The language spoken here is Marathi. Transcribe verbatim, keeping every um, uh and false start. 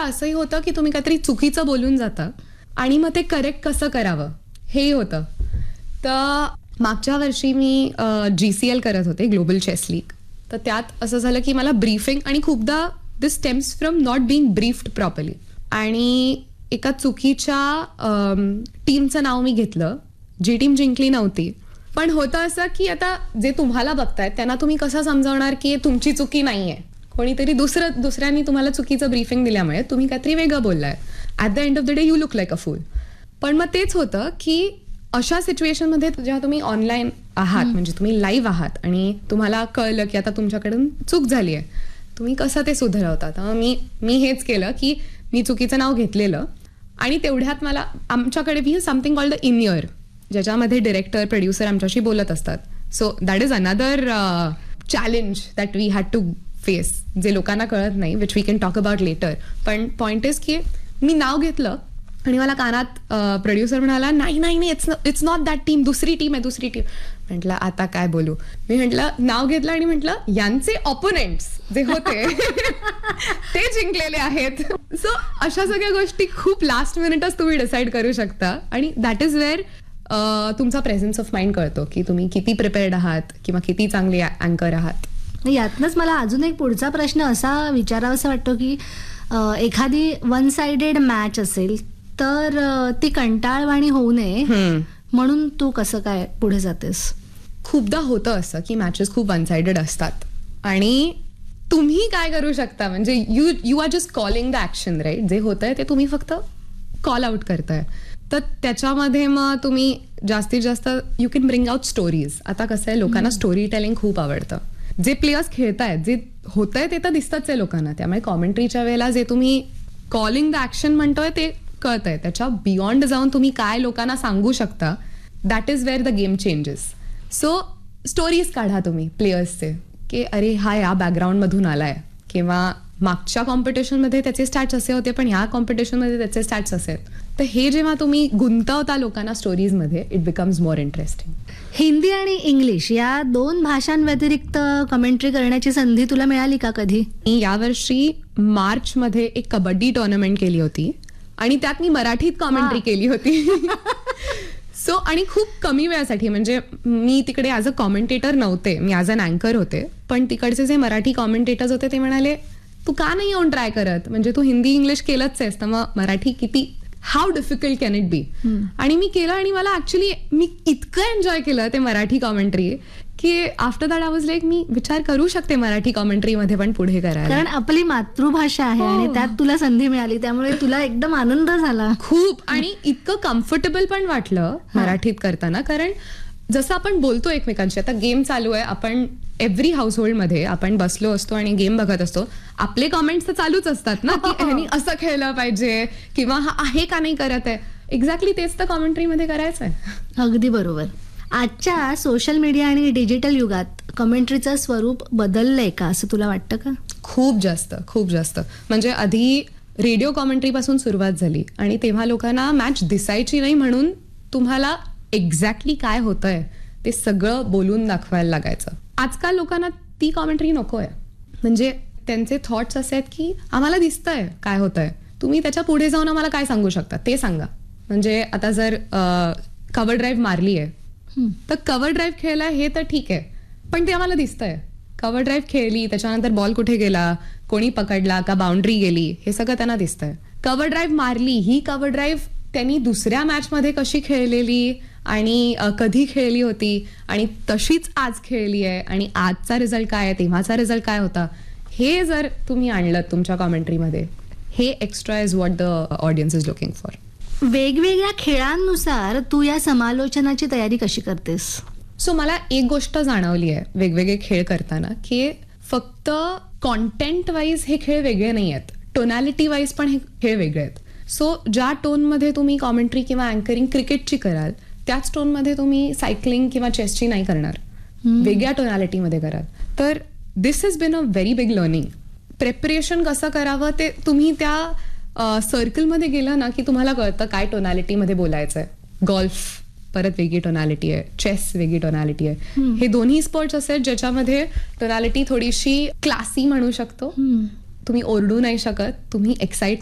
असंही होतं की तुम्ही काहीतरी चुकीचं बोलून जाता आणि मग ते करेक्ट कसं करावं हेही होतं. तर मागच्या वर्षी मी जी सी एल करत होते, ग्लोबल चेस लीग. तर त्यात असं झालं की मला ब्रीफिंग, आणि खूपदा दिस stems from not being briefed properly, आणि एका चुकीच्या टीमचं नाव मी घेतलं, जी टीम जिंकली नव्हती. पण होतं असं की आता जे तुम्हाला बघतायत त्यांना तुम्ही कसं समजावणार की तुमची चुकी नाहीये, कोणीतरी दुसरं दुसऱ्यांनी तुम्हाला चुकीचं ब्रीफिंग दिल्यामुळे तुम्ही काहीतरी वेगळं बोललाय. At the end of the day you look like a फूल. पण मग तेच होतं की अशा सिच्युएशनमध्ये जेव्हा तुम्ही ऑनलाईन आहात, म्हणजे तुम्ही लाईव्ह आहात आणि तुम्हाला कळलं की आता तुमच्याकडून चूक झाली आहे, तुम्ही कसं ते सुधारवता. तर मी मी हेच केलं की मी चुकीचं नाव घेतलेलं, आणि तेवढ्यात मला आमच्याकडे we have something called the in year, ज्याच्यामध्ये डिरेक्टर प्रोड्युसर आमच्याशी बोलत असतात. So that is another challenge that we had to face, जे लोकांना कळत नाही, which we can talk about later. पण पॉइंट इज की मी नाव घेतलं आणि मला कानात प्रोड्युसर म्हणाला नाही नाही नाही it's it's not that team, दुसरी टीम आहे दुसरी टीम. म्हटलं आता काय बोलू. मी म्हटलं नाव घेतलं आणि म्हटलं यांचे ऑपोनेंट्स जे होते ते जिंकलेले आहेत. सो अशा सगळ्या गोष्टी खूप लास्ट मिनिटच तुम्ही डिसाईड करू शकता, आणि दॅट इज वेअर तुमचा प्रेझेन्स ऑफ माइंड कळतो की तुम्ही किती प्रिपेअर्ड आहात किंवा किती चांगले अँकर आहात. यातनंच मला अजून एक पुढचा प्रश्न असा विचारावासा वाटतो की एखादी वन साइडेड मॅच असेल तर ती कंटाळवाणी होऊ नये म्हणून तू कसं काय पुढे जातेस? खूपदा होतं असं की मॅचेस खूप वन साइडेड असतात, आणि तुम्ही काय करू शकता म्हणजे you you R just calling the action, right. जे होतंय ते तुम्ही फक्त कॉल आउट करताय. तर त्याच्यामध्ये मग तुम्ही जास्तीत जास्त you can bring out stories. आता कसं आहे, लोकांना स्टोरी टेलिंग खूप आवडतं. जे प्लेयर्स खेळतायत, जे होतंय ते तर दिसतच आहे लोकांना. त्यामुळे कॉमेंट्रीच्या वेळेला जे तुम्ही कॉलिंग द ऍक्शन म्हणतोय ते कळतंय. त्याच्या बियॉन्ड जाऊन तुम्ही काय लोकांना सांगू शकता, that is where the game changes. So stories काढा तुम्ही प्लेयर्सचे, की अरे हा या बॅकग्राऊंडमधून आलाय, किंवा मागच्या कॉम्पिटिशनमध्ये त्याचे स्टॅट्स असे होते पण ह्या कॉम्पिटिशनमध्ये त्याचे स्टॅट्स असे आहेत. तर हे जेव्हा तुम्ही गुंतवता लोकांना स्टोरीजमध्ये, it becomes more interesting. Hindi आणि इंग्लिश या दोन भाषांव्यतिरिक्त कमेंट्री करण्याची संधी तुला मिळाली का कधी? मी यावर्षी मार्चमध्ये एक कबड्डी टुर्नामेंट केली होती, आणि त्यात मी मराठीत कॉमेंट्री केली होती. सो आणि खूप कमी वेळासाठी, म्हणजे मी तिकडे ॲज अ कॉमेंटेटर नव्हते, मी ॲज अन अँकर होते. पण तिकडचे जे मराठी कॉमेंटेटर्स होते ते म्हणाले तू का नाही येऊन ट्राय करत, म्हणजे तू हिंदी इंग्लिश केलंच आहेस तर मग मराठी किती, how difficult can it be. आणि मी केलं, आणि मला ऍक्च्युली मी इतकं एन्जॉय केलं ते मराठी कॉमेंट्री की after that I was like मी विचार करू शकते मराठी कॉमेंट्रीमध्ये पण पुढे करायला. कारण आपली मातृभाषा आहे आणि त्यात तुला संधी मिळाली, त्यामुळे तुला एकदम आनंद झाला खूप. आणि इतकं कम्फर्टेबल पण वाटलं मराठीत करताना, कारण जसं आपण बोलतो एकमेकांशी. आता गेम चालू आहे, आपण एव्हरी हाऊस होल्डमध्ये आपण बसलो असतो आणि गेम बघत असतो, आपले कॉमेंट्स तर चालूच असतात ना, की ह्यानी असं खेळलं पाहिजे किंवा हा आहे का नाही करत आहे. एक्झॅक्टली तेच तर कॉमेंट्रीमध्ये करायचं आहे. अगदी बरोबर. आजच्या सोशल मीडिया आणि डिजिटल युगात कमेंट्रीचं स्वरूप बदललंय का असं तुला वाटतं का? खूप जास्त खूप जास्त. म्हणजे आधी रेडिओ कॉमेंट्रीपासून सुरुवात झाली, आणि तेव्हा लोकांना मॅच दिसायची नाही म्हणून तुम्हाला एक्झॅक्टली काय होतंय ते सगळं बोलून दाखवायला लागायचं. आजकाल लोकांना ती कॉमेंट्री नको आहे. म्हणजे त्यांचे थॉट्स असे आहेत की आम्हाला दिसतंय काय होतंय, तुम्ही त्याच्या पुढे जाऊन आम्हाला काय सांगू शकता ते सांगा. म्हणजे आता जर कव्हर ड्राईव्ह मारली आहे तर कव्हर ड्राईव्ह खेळला हे तर ठीक आहे, पण ते आम्हाला दिसतंय. कव्हर ड्राईव्ह खेळली, त्याच्यानंतर बॉल कुठे गेला, कोणी पकडला का, बाउंड्री गेली, हे सगळं त्यांना दिसतंय. कव्हर ड्राईव्ह मारली, ही कव्हर ड्राईव्ह त्यांनी दुसऱ्या मॅचमध्ये कशी खेळलेली आणि कधी खेळली होती, आणि तशीच आज खेळली आहे, आणि आजचा रिझल्ट काय आहे, तेव्हाचा रिझल्ट काय होता, हे जर तुम्ही आणलं तुमच्या कॉमेंट्रीमध्ये, हे extra is what the audience is looking for. वेगवेगळ्या खेळांनुसार तू या समालोचनाची तयारी कशी करतेस? सो मला एक गोष्ट जाणवली आहे वेगवेगळे खेळ करताना, की फक्त कॉन्टेंट वाईज हे खेळ वेगळे नाही आहेत, टोनॅलिटी वाईज पण हे खेळ वेगळे आहेत. सो ज्या टोनमध्ये तुम्ही कॉमेंट्री किंवा अँकरिंग क्रिकेटची कराल, त्याच टोनमध्ये तुम्ही सायकलिंग किंवा चेसची नाही करणार, वेगळ्या टोनॅलिटीमध्ये कराल. तर दिस has been a very big learning. Preparation कसं करावं ते तुम्ही त्या सर्कलमध्ये गेलं ना की तुम्हाला कळतं काय टोनॅलिटीमध्ये बोलायचं आहे. गॉल्फ परत वेगळी टोनॅलिटी आहे, चेस वेगळी टोनॅलिटी आहे. हे दोन्ही स्पोर्ट्स असे ज्याच्यामध्ये टोनॅलिटी थोडीशी क्लासी म्हणू शकतो. तुम्ही ओरडू नाही शकत, तुम्ही एक्साइट